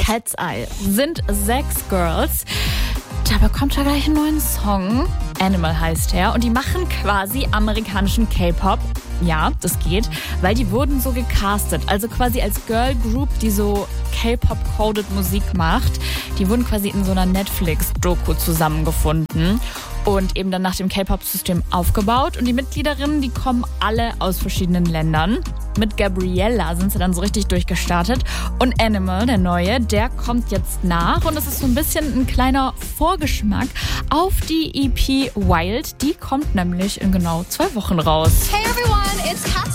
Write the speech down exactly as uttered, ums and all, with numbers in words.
Cat's Eye sind sechs Girls. Da bekommt er gleich einen neuen Song. Animal heißt er. Und die machen quasi amerikanischen K-Pop. Ja, das geht, weil die wurden so gecastet. Also quasi als Girl Group, die so K-Pop-coded Musik macht. Die wurden quasi in so einer Netflix-Doku zusammengefunden und eben dann nach dem K-Pop-System aufgebaut. Und die Mitgliederinnen, die kommen alle aus verschiedenen Ländern. Mit Gabriella sind sie dann so richtig durchgestartet. Und Animal, der Neue, der kommt jetzt nach. Und es ist so ein bisschen ein kleiner Vorgeschmack auf die E P Wild. Die kommt nämlich in genau zwei Wochen raus. Hey everyone, it's Cat's